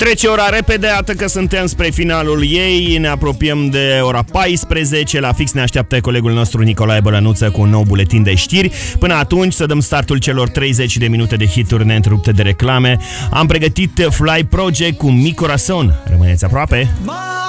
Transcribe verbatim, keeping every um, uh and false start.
Trece ora repede, atât că suntem spre finalul ei. Ne apropiem de ora paisprezece. La fix ne așteaptă colegul nostru Nicolae Bălănuță cu un nou buletin de știri. Până atunci să dăm startul celor treizeci de minute de hituri neîntrerupte de reclame. Am pregătit Fly Project cu Mi Corazon. Rămâneți aproape!